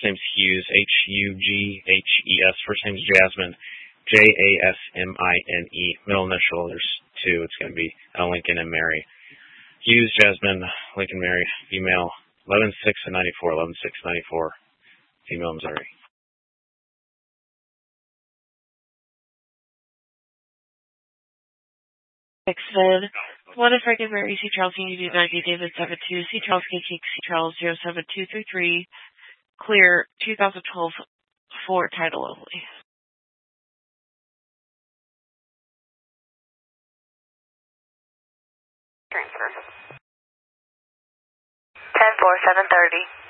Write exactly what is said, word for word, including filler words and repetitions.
name's Hughes, H U G H E S. First name's Jasmine, J A S M I N E. Middle initial, there's two. It's going to be uh, Lincoln and Mary. Hughes, Jasmine, Lincoln, Mary. Female, eleven six and ninety-four, eleven six ninety-four. Female, Missouri. X-Men. One of Frank and Mary, C. Charles Unity ninety, David seven two, C. Charles K. C. Charles zero seven two three three. Clear two thousand twelve for title only. Transfer. ten four, seven thirty.